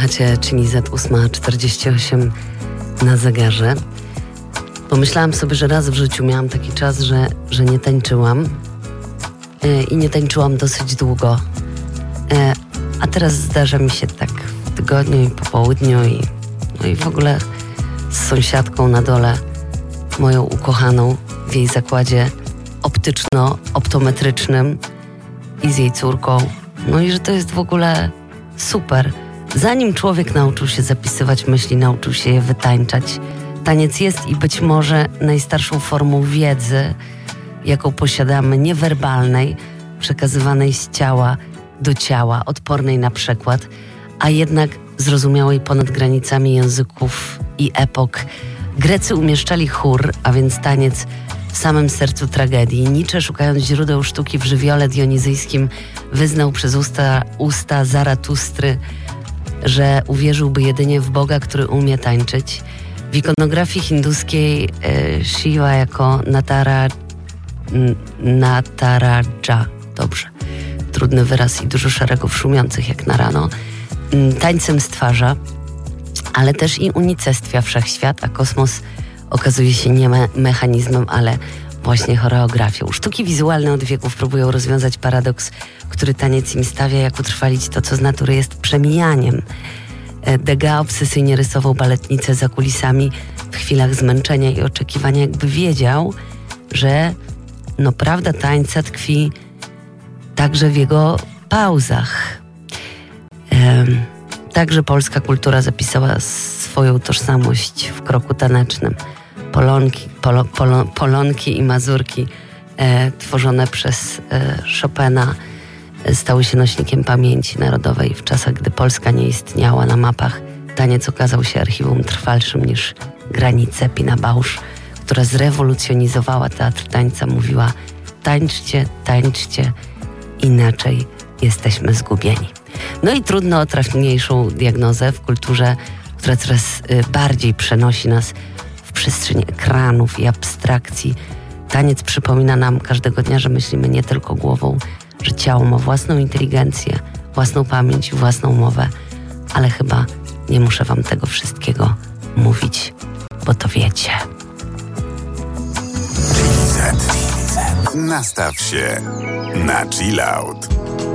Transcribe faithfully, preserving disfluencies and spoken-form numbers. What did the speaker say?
Słuchacie Czyni Z osiem czterdzieści osiem na zegarze. Pomyślałam sobie, że raz w życiu miałam taki czas, że, że nie tańczyłam yy, i nie tańczyłam dosyć długo. Yy, a teraz zdarza mi się tak w tygodniu i po południu i, no i w ogóle z sąsiadką na dole, moją ukochaną w jej zakładzie optyczno-optometrycznym i z jej córką. No i że to jest w ogóle super. Zanim człowiek nauczył się zapisywać myśli, nauczył się je wytańczać. Taniec jest i być może najstarszą formą wiedzy, jaką posiadamy, niewerbalnej, przekazywanej z ciała do ciała, odpornej na przekład, a jednak zrozumiałej ponad granicami języków i epok. Grecy umieszczali chór, a więc taniec, w samym sercu tragedii. Nietzsche, szukając źródeł sztuki w żywiole dionizyjskim, wyznał przez usta, usta Zaratustry, że uwierzyłby jedynie w Boga, który umie tańczyć. W ikonografii hinduskiej e, Shiva jako Natara, n, Nataraja, dobrze, trudny wyraz i dużo szeregów szumiących jak na rano, m, tańcem stwarza, ale też i unicestwia wszechświat, a kosmos okazuje się nie me- mechanizmem, ale właśnie choreografią. Sztuki wizualne od wieków próbują rozwiązać paradoks, który taniec im stawia, jak utrwalić to, co z natury jest przemijaniem. Degas obsesyjnie rysował baletnicę za kulisami w chwilach zmęczenia i oczekiwania, jakby wiedział, że no prawda tańca tkwi także w jego pauzach. Ehm, także polska kultura zapisała swoją tożsamość w kroku tanecznym. Polonki, polo, polo, polonki i mazurki e, tworzone przez e, Chopina e, stały się nośnikiem pamięci narodowej. W czasach, gdy Polska nie istniała na mapach, taniec okazał się archiwum trwalszym niż granice. Pina Bausch, która zrewolucjonizowała teatr tańca, mówiła: tańczcie, tańczcie, inaczej jesteśmy zgubieni. No i trudno o trafniejszą diagnozę w kulturze, która coraz y, bardziej przenosi nas w przestrzeń ekranów i abstrakcji. Taniec przypomina nam każdego dnia, że myślimy nie tylko głową, że ciało ma własną inteligencję, własną pamięć i własną mowę, ale chyba nie muszę wam tego wszystkiego mówić, bo to wiecie. Nastaw się na chill out.